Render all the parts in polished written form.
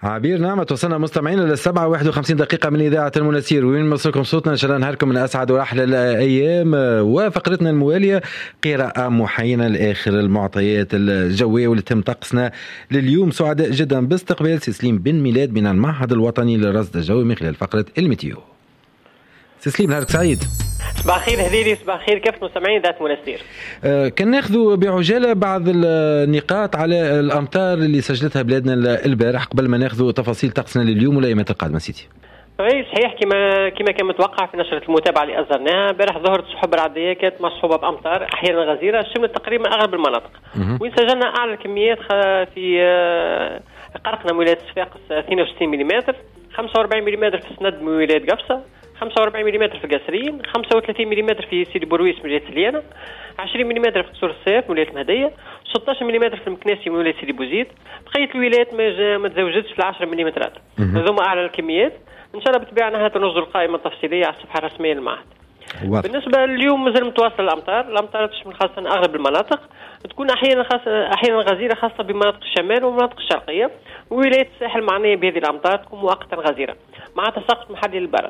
عبير نعمة، وصلنا مستمعين للسبعة 51 دقيقة من إذاعة المناسير، وين نوصلكم صوتنا إن شاء الله نهاركم من أسعد وأحلى الأيام. وفقرتنا الموالية قراءة محينة لآخر المعطيات الجوية واللي تم طقسنا لليوم. سعداء جدا باستقبال سليم بن ميلاد من المعهد الوطني للرصد الجوي من خلال فقرة الميتيو. سليم نهارك سعيد. صباح الخير هذيلي، صباح الخير كيف مستمعين ذات مناسير. كان ناخذ بعجاله بعض النقاط على الامطار اللي سجلتها بلادنا البارح قبل ما ناخذ تفاصيل طقسنا لليوم والايامات القادمه. سيدي صحيح كما كان متوقع في نشرة المتابعة اللي أصدرناها امبارح ظهرت سحب رعدية كانت مصحوبة بأمطار أحيانا غزيرة شملت تقريبا أغلب المناطق، وين سجلنا أعلى الكميات في قرقنا من ولاية صفاقس 62 ملم، 45 ملم في السند من ولاية قفصة، 45 ملم في القصرين، 35 ملم في سيدي بورويس من ولاية سليانة، 20 ملم في قصور الصيف من ولاية المهدية، 16 ملم في المكناسي من ولاية سيدي بوزيد. بقية الولايات ما تزوجتش في 10 ملم. هذوما أعلى الكميات. إن شاء الله بتبعنا هذا ننزل القائمة التفصيلية على الصفحة الرسمية للمعهد. بالنسبة لليوم مازال متواصل الأمطار تشمل خاصة أغلب المناطق، تكون أحيانا غزيرة خاصة بمناطق الشمال والمناطق الشرقية، وولاية الساحل معنية بهذه الأمطار تكون مؤقتا غزيرة مع تساقط محلي للبرد.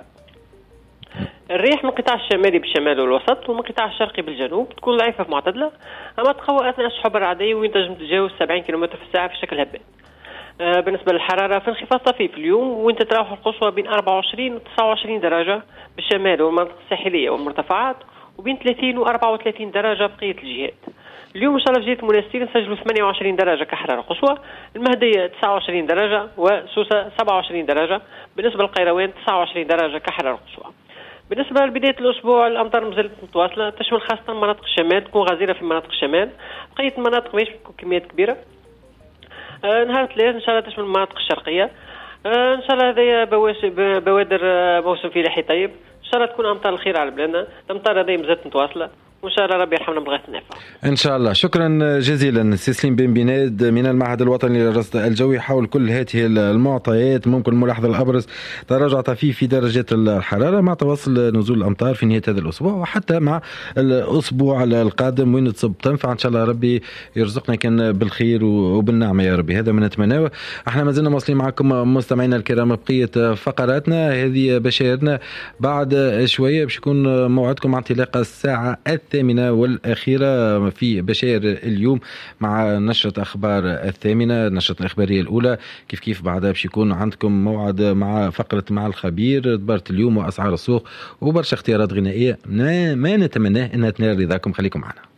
الريح من القطاع الشمالي بالشمال والوسط ومن القطاع الشرقي بالجنوب تكون ضعيفة في معتدلة، أما تقوى أثناء السحب الرعدية وين تنجم تتجاوز 70 كم في الساعة في شكل هبات. بالنسبة للحرارة في انخفاض طفيف اليوم، وين تتراوح القصوى بين 24 و 29 درجة بالشمال والمناطق الساحلية والمرتفعات، وبين 30 و 34 درجة بقية الجهات. اليوم إن شاء الله في جهة المناسير نسجلوا 28 درجة كحرارة قصوى، المهدية 29 درجة وسوسة 27 درجة، بالنسبة للقيروان 29 درجة كحرارة قصوى. بالنسبة لبداية الأسبوع الأمطار مازالت متواصلة تشمل خاصة مناطق الشمال تكون غزيرة في مناطق الشمال، بقية المناطق ماهيش تكون كميات كبيرة. نهار الثلاث إن شاء الله تشمل المناطق الشرقية، إن شاء الله هذه بوادر موسم فلاحي طيب، إن شاء الله تكون أمطار الخير على بلادنا. الأمطار هذه مازالت متواصلة وإن شاء الله ربي يرحمنا بغاية النافع إن شاء الله. شكرا جزيلا سليم بن ميلاد من المعهد الوطني للرصد الجوي حول كل هذه المعطيات. ممكن الملاحظة الأبرز تراجع طفيف في درجات الحرارة مع توصل نزول الأمطار في نهاية هذا الأسبوع، وحتى مع الأسبوع القادم وين تصب تنفع إن شاء الله ربي يرزقنا كان بالخير وبالنعمة يا ربي. هذا ما نتمناه. احنا ما زلنا مواصلين معكم مستمعينا الكرام بقية فقراتنا هذه بشايرنا بعد شوية باش يكون موعدكم مع انطلاق الساعة 8 والأخيرة في بشاير اليوم مع نشرة أخبار 8، نشرة الإخبارية الأولى. كيف بعدها باش يكون عندكم موعد مع فقرة مع الخبير دبارة اليوم وأسعار السوق وبرشا اختيارات غنائية ما نتمناه أنها تنال رضاكم. خليكم معنا.